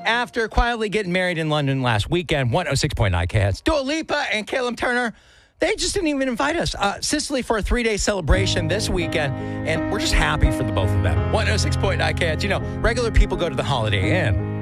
After quietly getting married in London last weekend, 106.9 KHETS, Dua Lipa and Caleb Turner, they just didn't even invite us. Sicily for a 3-day celebration this weekend, and we're just happy for the both of them. 106.9 KHETS. You know, regular people go to the Holiday Inn.